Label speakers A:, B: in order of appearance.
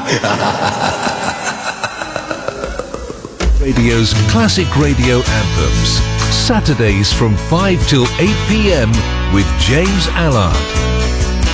A: Radio's classic radio anthems. Saturdays from 5 till 8 p.m. with James Allard.